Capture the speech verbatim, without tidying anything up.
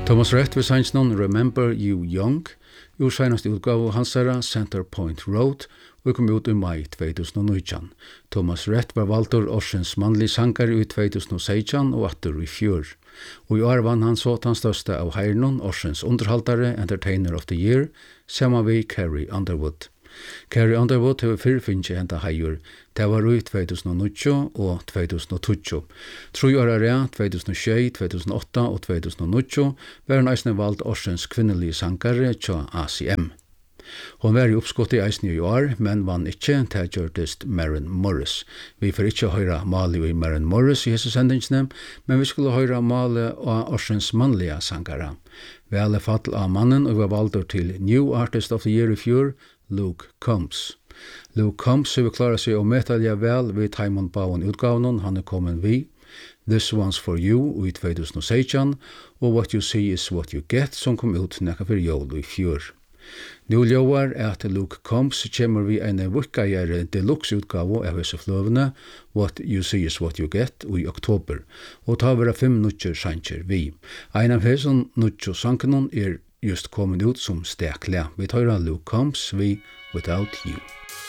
Thomas Rhett við sannsnum Remember You Young, ur senast utgave hansara Center Point Road, og kom ut i mai tjugohundranitton. Thomas Rhett var valdur årsens mannlig sangare i tjugohundrasexton og atter i fjör. Og i år vann han så den største av heirnon, årsens underhaltare, Entertainer of the Year, saman vi Carrie Underwood. Carrie Underwood hefur fyrrfinnst henta heigur. Det var i tjugohundranitton og tjugohundratjugo. Tru åra rea, tjugohundrasju, tjugohundraåtta og tjugohundranitton, var han eisne vald årsens kvinnelige sangare tja A C M. Hon var i uppskott i eisne i år, men vann ikkje til gjørtest Maren Morris. Vi får ikkje høyra mali i Maren Morris i hese sendingsne, men vi skulle høyra mali av årsens mannlige sangare. Vele fall av mannen og var valdur til New Artist of the Year i fjor, Luke Combs. Luke Combs har klarat seg ometalja vel vid Taimon Bowen utgavnen, han er kommet vi. This One's For You i tjugohundrasexton og What You See Is What You Get som kom ut nekka for jól i fjor. Nu ljóar er at Luke Combs kjemur vi en vukkajere deluxe utgave av hese fløvene What You See Is What You Get i oktober, og ta vera fem nutjer sanger vi. Ein av hese nutjer sankenon er just kommet ut som stekle. Vi tar Luke Combs vi Without You.